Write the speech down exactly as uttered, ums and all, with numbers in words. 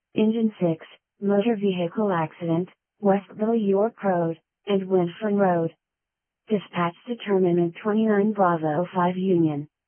Engine six, motor vehicle accident, Westville York Road, and Winfern Road. Dispatch determinant twenty-nine Bravo five Union.